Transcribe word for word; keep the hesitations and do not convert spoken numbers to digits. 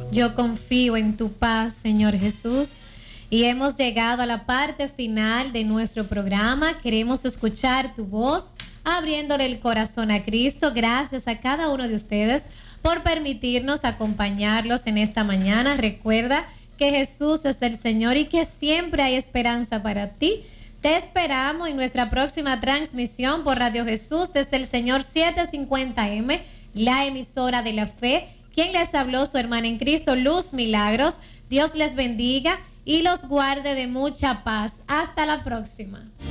Yo confío en tu paz, Señor Jesús. Y hemos llegado a la parte final de nuestro programa. Queremos escuchar tu voz, abriéndole el corazón a Cristo. Gracias a cada uno de ustedes por permitirnos acompañarlos en esta mañana. Recuerda que Jesús es el Señor y que siempre hay esperanza para ti. Te esperamos en nuestra próxima transmisión por Radio Jesús desde el Señor setecientos cincuenta eme, la emisora de la fe. Quien les habló, su hermana en Cristo, Luz Milagros. Dios les bendiga y los guarde de mucha paz. Hasta la próxima.